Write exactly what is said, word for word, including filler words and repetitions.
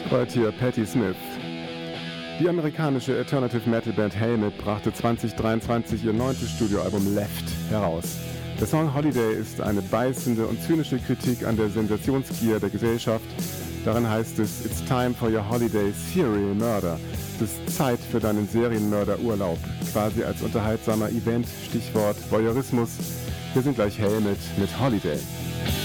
Heute hier Patti Smith. Die amerikanische Alternative Metal Band Helmet brachte zwanzig dreiundzwanzig ihr neuntes Studioalbum Left heraus. Der Song Holiday ist eine beißende und zynische Kritik an der Sensationsgier der Gesellschaft. Darin heißt es, It's time for your holiday serial murder. Es ist Zeit für deinen Serienmörderurlaub. Quasi als unterhaltsamer Event, Stichwort Voyeurismus. Wir sind gleich Helmet mit Holiday.